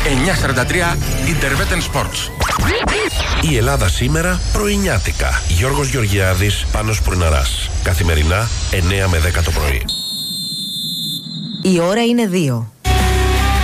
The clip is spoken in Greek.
943 Interveten Sports. Η Ελλάδα σήμερα πρωινιάτικα. Γιώργος Γεωργιάδης, Πάνος Πουρναράς. Καθημερινά 9 με 10 το πρωί. Η ώρα είναι 2.